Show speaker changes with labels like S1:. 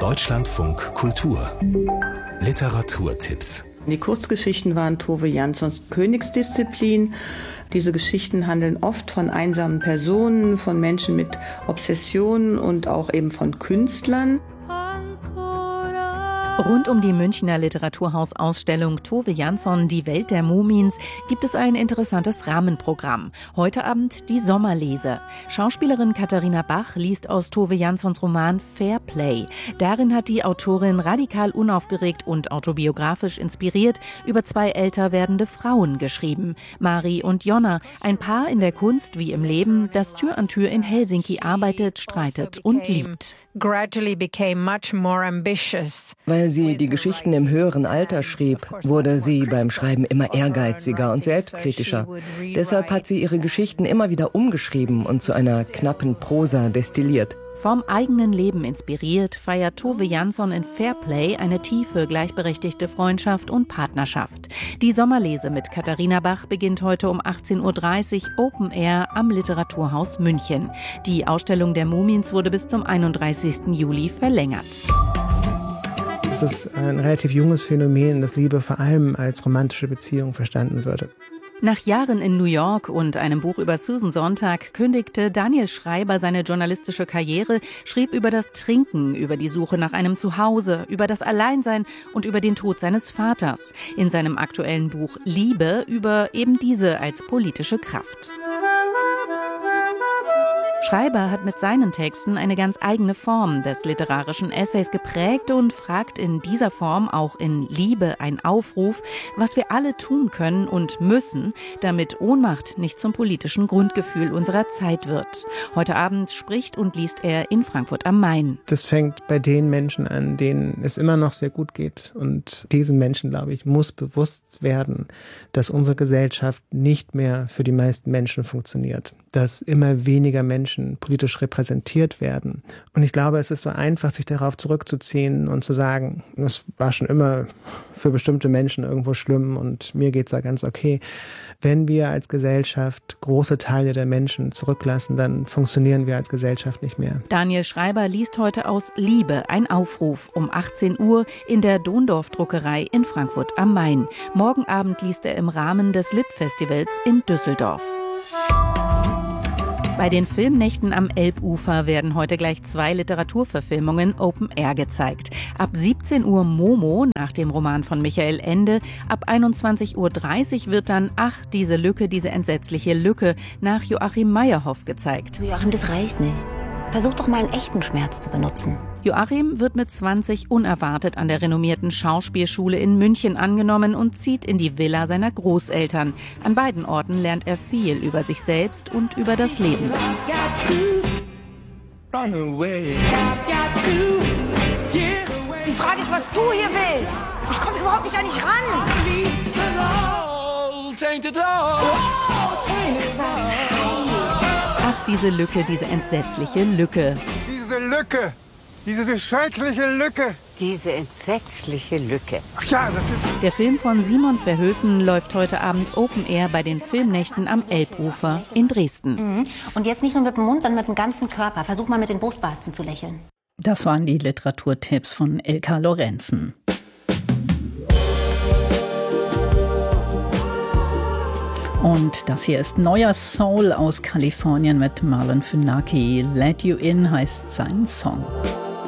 S1: Deutschlandfunk Kultur Literaturtipps.
S2: Die Kurzgeschichten waren Tove Janssons Königsdisziplin. Diese Geschichten handeln oft von einsamen Personen, von Menschen mit Obsessionen und auch eben von Künstlern.
S3: Rund um die Münchner Literaturhausausstellung Tove Jansson, die Welt der Mumins, gibt es ein interessantes Rahmenprogramm. Heute Abend die Sommerlese. Schauspielerin Katharina Bach liest aus Tove Janssons Roman Fair Play. Darin hat die Autorin radikal unaufgeregt und autobiografisch inspiriert über zwei älter werdende Frauen geschrieben. Mari und Jonna, ein Paar in der Kunst wie im Leben, das Tür an Tür in Helsinki arbeitet, streitet und liebt.
S4: Weil sie die Geschichten im höheren Alter schrieb, wurde sie beim Schreiben immer ehrgeiziger und selbstkritischer. Deshalb hat sie ihre Geschichten immer wieder umgeschrieben und zu einer knappen Prosa destilliert.
S3: Vom eigenen Leben inspiriert, feiert Tove Jansson in Fair Play eine tiefe, gleichberechtigte Freundschaft und Partnerschaft. Die Sommerlese mit Katharina Bach beginnt heute um 18.30 Uhr Open Air am Literaturhaus München. Die Ausstellung der Mumins wurde bis zum 31. Juli verlängert.
S5: Es ist ein relativ junges Phänomen, dass Liebe vor allem als romantische Beziehung verstanden würde.
S3: Nach Jahren in New York und einem Buch über Susan Sontag kündigte Daniel Schreiber seine journalistische Karriere, schrieb über das Trinken, über die Suche nach einem Zuhause, über das Alleinsein und über den Tod seines Vaters. In seinem aktuellen Buch Liebe über eben diese als politische Kraft. Schreiber hat mit seinen Texten eine ganz eigene Form des literarischen Essays geprägt und fragt in dieser Form auch in Liebe ein Aufruf, was wir alle tun können und müssen, damit Ohnmacht nicht zum politischen Grundgefühl unserer Zeit wird. Heute Abend spricht und liest er in Frankfurt am Main.
S5: Das fängt bei den Menschen an, denen es immer noch sehr gut geht. Und diesen Menschen, glaube ich, muss bewusst werden, dass unsere Gesellschaft nicht mehr für die meisten Menschen funktioniert. Dass immer weniger Menschen politisch repräsentiert werden. Und ich glaube, es ist so einfach, sich darauf zurückzuziehen und zu sagen, es war schon immer für bestimmte Menschen irgendwo schlimm und mir geht's da ganz okay. Wenn wir als Gesellschaft große Teile der Menschen zurücklassen, dann funktionieren wir als Gesellschaft nicht mehr.
S3: Daniel Schreiber liest heute aus Liebe, ein Aufruf, um 18 Uhr in der Dondorf-Druckerei in Frankfurt am Main. Morgen Abend liest er im Rahmen des Lit-Festivals in Düsseldorf. Bei den Filmnächten am Elbufer werden heute gleich 2 Literaturverfilmungen Open Air gezeigt. Ab 17 Uhr Momo nach dem Roman von Michael Ende. Ab 21.30 Uhr wird dann Ach, diese Lücke, diese entsetzliche Lücke nach Joachim Meyerhoff gezeigt.
S6: Joachim, das reicht nicht. Versuch doch mal einen echten Schmerz zu benutzen.
S3: Joachim wird mit 20 unerwartet an der renommierten Schauspielschule in München angenommen und zieht in die Villa seiner Großeltern. An beiden Orten lernt er viel über sich selbst und über das Leben.
S7: Die Frage ist, was du hier willst. Ich komme überhaupt nicht an dich ran.
S6: Ist das heiß?
S3: Ach, diese Lücke, diese entsetzliche Lücke.
S8: Diese Lücke, diese schreckliche Lücke.
S7: Diese entsetzliche Lücke.
S8: Ach ja, das ist...
S3: Der Film von Simon Verhoeven läuft heute Abend Open Air bei den Filmnächten am Elbufer in Dresden.
S6: Und jetzt nicht nur mit dem Mund, sondern mit dem ganzen Körper. Versuch mal mit den Brustwarzen zu lächeln.
S9: Das waren die Literaturtipps von Ilka Lorenzen. Und das hier ist neuer Soul aus Kalifornien mit Marlon Funaki. Let You In heißt sein Song.